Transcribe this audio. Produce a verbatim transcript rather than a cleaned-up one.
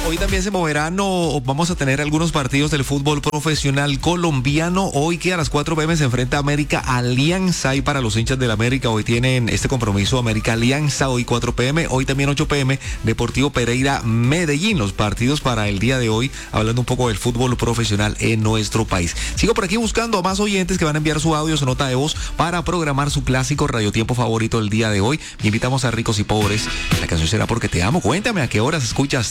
hoy también se moverán o vamos a tener algunos partidos del fútbol profesional colombiano. Hoy que a las cuatro pe eme se enfrenta América Alianza, y para los hinchas del América hoy tienen este compromiso América Alianza, hoy cuatro pe eme, hoy también ocho pe eme Deportivo Pereira Medellín. Los partidos para el día de hoy, hablando un poco del fútbol profesional en nuestro país. Sigo por aquí buscando a más oyentes que van a enviar su audio, su nota de voz para programar su clásico radiotiempo favorito el día de hoy. Invitamos a Ricos y Pobres. La canción será Porque Te Amo. Cuéntame a qué horas escuchas